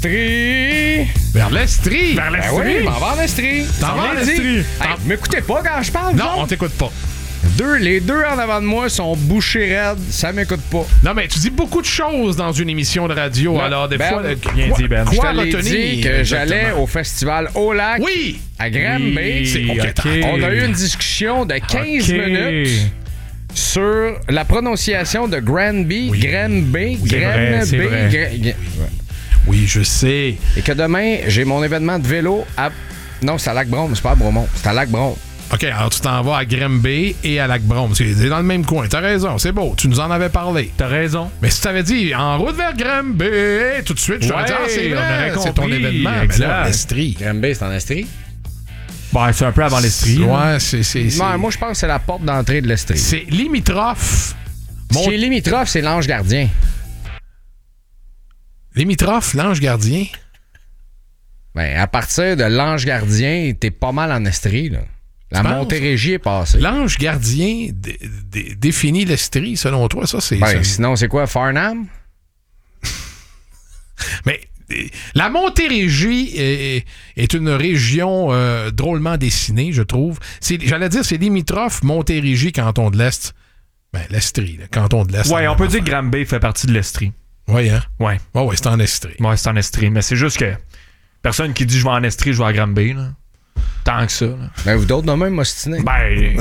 Vers l'Estrie. Vers l'Estrie. Ben oui, m'en va en Estrie. T'en vas en Estrie. Hey, m'écoutez pas quand je parle, Non, vous on autres? t'écoute pas. Les deux en avant de moi sont bouchés raides, ça m'écoute pas. Non, mais tu dis beaucoup de choses dans une émission de radio, Ben, alors des Ben, fois... bien dit, Ben. Je Quoi te l'ai retenir? dit que j'allais exactement? au festival au lac Oui! à Granby. C'est- OK. On a eu une discussion de 15 OK. minutes sur la prononciation de Granby, Oui. Granby, C'est vrai, c'est vrai. Oui, je sais. Et que demain, j'ai mon événement de vélo à... Non, c'est à Lac-Brome, c'est pas à Bromont, c'est à Lac-Brome. OK, alors tu t'en vas à Granby et à Lac-Brome. C'est dans le même coin. T'as raison, c'est beau. Tu nous en avais parlé. T'as raison. Mais si t'avais dit en route vers Granby, tout de suite, je t'aurais dit, Ouais, c'est on vrai, aurait c'est ton compris. événement. Mais Exact. là, l'Estrie. Granby, c'est en Estrie? Ben, c'est un peu avant l'Estrie. là. Ouais, c'est... Non, moi, je pense que c'est la porte d'entrée de l'Estrie. C'est limitrophe. Ce qui est limitrophe, c'est l'Ange Gardien. Limitrophe, l'Ange Gardien. Ben, à partir de l'Ange Gardien, t'es pas mal en Estrie, là. La Tu penses? Montérégie est passée. L'Ange Gardien définit l'Estrie, selon toi, ça, c'est... Ben, ça- sinon, c'est quoi, Farnham? Mais la Montérégie est une région drôlement dessinée, je trouve. J'allais dire, c'est limitrophe Montérégie, canton de l'Est. Ben, l'Estrie, le canton de l'Est. Ouais, on peut dire que Granby fait partie de l'Estrie. Oui, hein? Ouais. Ouais, c'est en Estrie. Ouais, c'est en Estrie. Mais c'est juste que personne qui dit je vais en Estrie, je vais à Granby, là. Tant que ça, là. Ben, vous d'autres, de même, m'ostiner. Ben.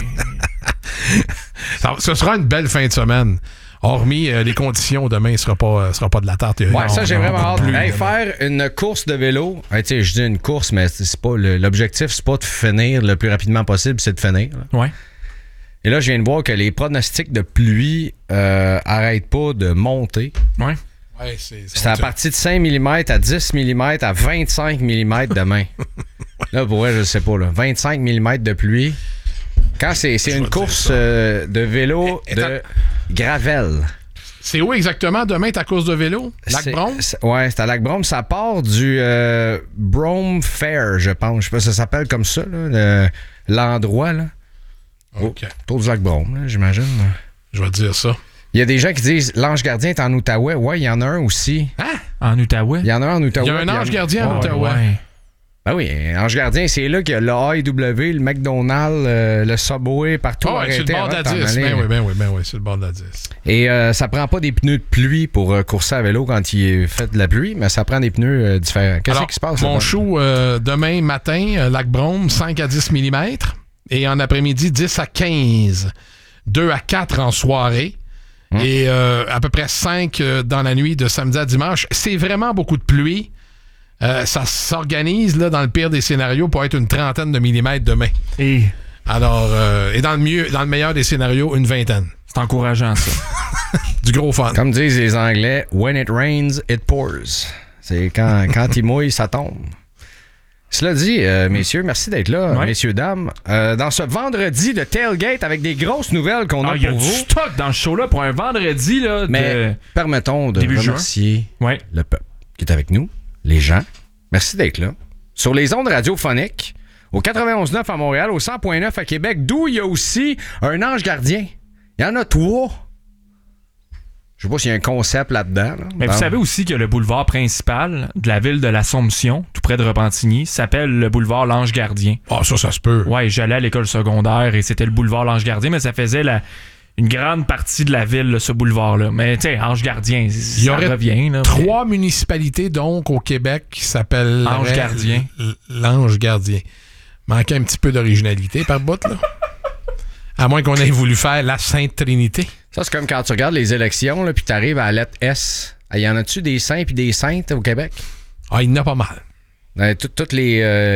Ce sera une belle fin de semaine. Hormis les conditions, demain, il sera pas de la tarte. Ouais, ça, j'ai vraiment hâte. plus, Hey, faire une course de vélo. Hey, tu sais, je dis une course, mais c'est pas l'objectif, c'est pas de finir le plus rapidement possible, c'est de finir. Là. Ouais. Et là, je viens de voir que les pronostics de pluie arrêtent pas de monter. Ouais. Ouais, C'est à partir de 5 mm à 10 mm à 25 mm demain. Là, pour vrai, je sais pas. Là. 25 mm de pluie. Quand c'est une te course dire de vélo de gravel. C'est où exactement demain ta course de vélo? Lac-Brome? Ouais, c'est à Lac-Brome. Ça part du Brome Fair, je pense. Je sais pas si ça s'appelle comme ça, là, l'endroit. Là. OK. Autour du Lac-Brome, là, j'imagine. Là. Je vais te dire ça. Il y a des gens qui disent l'ange gardien est en Outaouais. Ouais, il y en a un aussi. En Outaouais. Il y en a un en Outaouais. Il y a un puis ange gardien en Outaouais. Ouais. Ben oui, Ange Gardien, c'est là qu'il y a le AEW, le McDonald's, le Subway, partout Ah ouais, c'est le bord de la 10. Ben oui, c'est le bord de la 10. Et ça prend pas des pneus de pluie pour courser à vélo quand il fait de la pluie, mais ça prend des pneus différents. Qu'est-ce Alors, qui se passe? Mon là-dedans? show, demain matin, Lac-Brome, 5 à 10 mm. Et en après-midi, 10 à 15. 2 à 4 en soirée. Et à peu près 5 dans la nuit de samedi à dimanche. C'est vraiment beaucoup de pluie. Ça s'organise là, dans le pire des scénarios pour être une trentaine de millimètres demain. Et Alors, et dans le meilleur des scénarios, une vingtaine. c'est encourageant, ça. Du gros fun. Comme disent les Anglais, when it rains, it pours. C'est quand il mouille, ça tombe. Cela dit, messieurs, merci d'être là, Ouais. messieurs, dames. Dans ce vendredi de tailgate avec des grosses nouvelles qu'on a Il y a pour du vous. stock dans le show-là pour un vendredi, là. Mais permettons de début juin. remercier Ouais. le peuple qui est avec nous, les gens. Merci d'être là. Sur les ondes radiophoniques, au 91.9 à Montréal, au 100.9 à Québec, d'où il y a aussi un ange gardien. Il y en a 3. Je sais pas s'il y a un concept là-dedans. Là. Mais vous savez aussi que le boulevard principal de la ville de l'Assomption, tout près de Repentigny, s'appelle le boulevard L'Ange Gardien. Ah, ça se peut. Ouais, j'allais à l'école secondaire et c'était le boulevard L'Ange Gardien, mais ça faisait une grande partie de la ville, là, ce boulevard-là. Mais tu sais, Ange Gardien, Il y ça aurait revient. Là, 3 municipalités, donc, au Québec qui s'appellent... Ange Gardien. L'Ange Gardien. Manquait un petit peu d'originalité par bout, là. À moins qu'on ait voulu faire la Sainte Trinité. Ça, c'est comme quand tu regardes les élections, là, puis tu arrives à la lettre S. Il y en a-tu des saints puis des saintes au Québec? Ah, il y en a pas mal. Toutes les